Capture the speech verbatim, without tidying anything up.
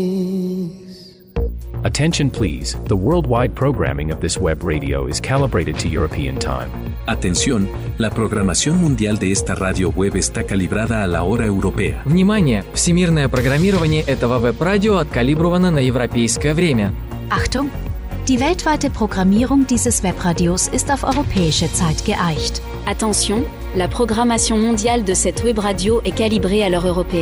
Attention please, the worldwide programming of this web radio is calibrated to European time. Atención, la programación mundial de esta radio web está calibrada a la hora europea. Внимание! Всемирное программирование этого веб-радио откалибровано на европейское время. Achtung! Die weltweite Programmierung dieses Webradios ist auf europäische Zeit geeicht. Attention, la programmation mondiale de cette web radio est calibrée à l'heure européenne.